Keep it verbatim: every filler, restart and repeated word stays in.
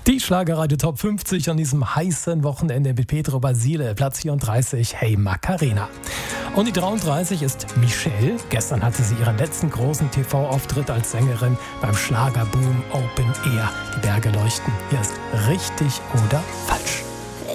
Die Schlagerradio Top fünfzig an diesem heißen Wochenende mit Pedro Basile, Platz vierunddreißig, Hey Macarena. Und die dreiunddreißig ist Michelle. Gestern hatte sie ihren letzten großen T V-Auftritt als Sängerin beim Schlagerboom Open Air. Die Berge leuchten. Hier ist Richtig oder Falsch.